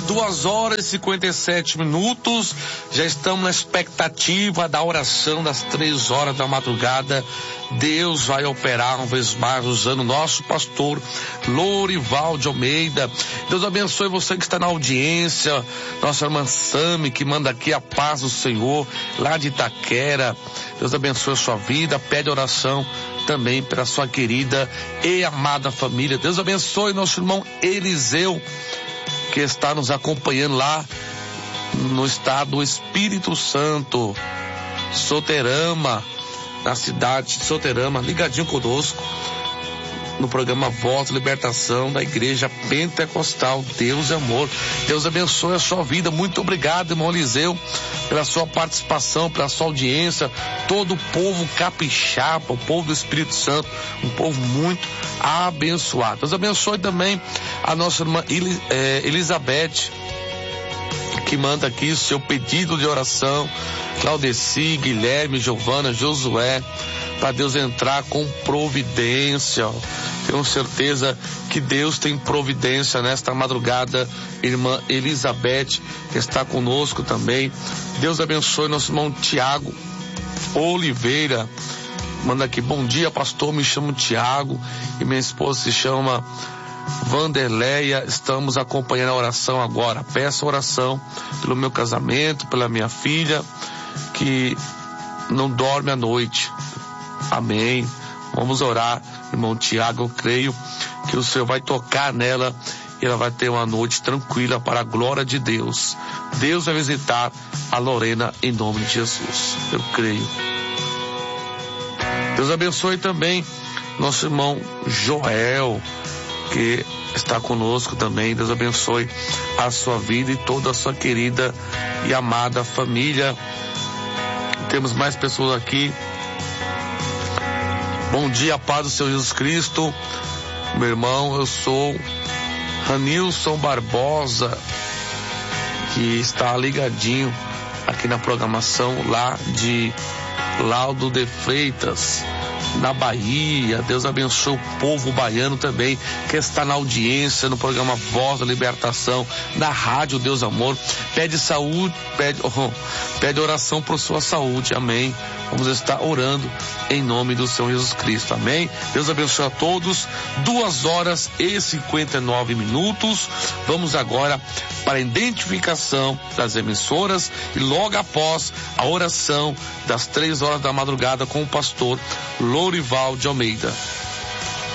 2h57. Já estamos na expectativa da oração das 3h da madrugada. Deus vai operar uma vez mais usando o nosso pastor Lorival de Almeida. Deus abençoe você que está na audiência, nossa irmã Sami, que manda aqui a paz do Senhor, lá de Itaquera. Deus abençoe a sua vida, pede oração também para sua querida e amada família. Deus abençoe nosso irmão Eliseu, que está nos acompanhando lá no estado do Espírito Santo, Soterama, na cidade de Soterama, ligadinho conosco no programa Voz e Libertação da Igreja Pentecostal Deus é Amor. Deus abençoe a sua vida. Muito obrigado, irmão Eliseu, pela sua participação, pela sua audiência, todo o povo capixaba, o povo do Espírito Santo, um povo muito abençoado. Deus abençoe também a nossa irmã Elizabeth, que manda aqui o seu pedido de oração, Claudeci, Guilherme, Giovana, Josué, para Deus entrar com providência. Tenho certeza que Deus tem providência nesta madrugada. Irmã Elizabeth, que está conosco também. Deus abençoe nosso irmão Tiago Oliveira. Manda aqui: bom dia, pastor, me chamo Tiago e minha esposa se chama Vanderleia. Estamos acompanhando a oração agora. Peço oração pelo meu casamento, pela minha filha, que não dorme à noite. Amém. Vamos orar, irmão Tiago. Eu creio que o Senhor vai tocar nela e ela vai ter uma noite tranquila para a glória de Deus. Deus vai visitar a Lorena em nome de Jesus. Eu creio. Deus abençoe também nosso irmão Joel, que está conosco também. Deus abençoe a sua vida e toda a sua querida e amada família. Temos mais pessoas aqui. Bom dia, paz do Senhor Jesus Cristo. Meu irmão, eu sou Ranilson Barbosa, que está ligadinho aqui na programação lá de Laudo de Freitas, na Bahia. Deus abençoe o povo baiano também, que está na audiência no programa Voz da Libertação, na rádio Deus Amor. Pede saúde, pede oração por sua saúde. Amém. Vamos estar orando em nome do Senhor Jesus Cristo. Amém. Deus abençoe a todos. 2h59. Vamos agora para a identificação das emissoras e logo após a oração das 3h da madrugada com o pastor Lorival de Almeida.